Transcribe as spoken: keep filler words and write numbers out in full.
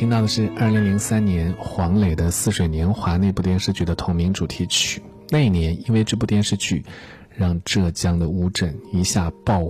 听到的是二零零三年黄磊的《似水年华》那部电视剧的同名主题曲。那一年因为这部电视剧让浙江的乌镇一下爆